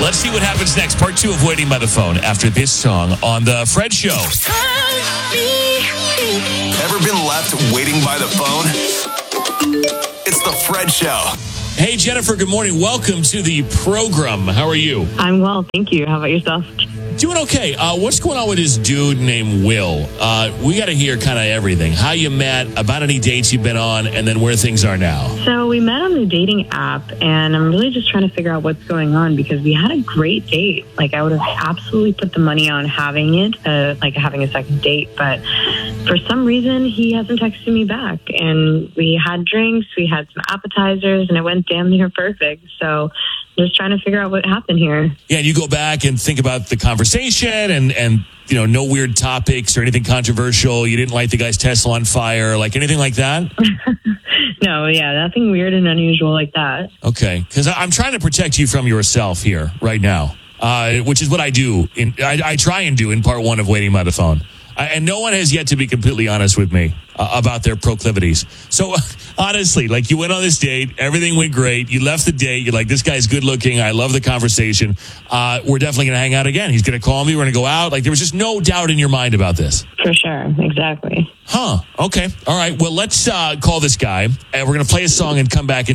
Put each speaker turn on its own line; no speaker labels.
Let's see what happens next. Part 2 of Waiting by the Phone after this song on The Fred Show.
Ever been left waiting by the phone? It's The Fred Show.
Hey, Jennifer, good morning. Welcome to the program. How are you?
I'm well, thank you. How about yourself?
Doing okay. What's going on with this dude named Will? We got to hear kind of everything. How you met, about any dates you've been on, and then where things are now.
So we met on the dating app, and I'm really just trying to figure out what's going on because we had a great date. Like, I would have absolutely put the money on having it, like having a second date. But for some reason, he hasn't texted me back. And we had drinks, we had some appetizers, and it went damn near perfect. So just trying to figure out what happened here.
Yeah, and you go back and think about the conversation and you know, no weird topics or anything controversial. You didn't light the guy's Tesla on fire, like anything like that?
No, yeah, nothing weird and unusual like that.
Okay, because I'm trying to protect you from yourself here right now, which is what I do. I try and do in part 1 of Waiting by the Phone. And no one has yet to be completely honest with me about their proclivities. So honestly, like, you went on this date, everything went great. You left the date. You're like, this guy's good looking. I love the conversation. We're definitely going to hang out again. He's going to call me. We're going to go out. Like, there was just no doubt in your mind about this.
For sure. Exactly.
Huh. Okay. All right. Well, let's call this guy and we're going to play a song and come back.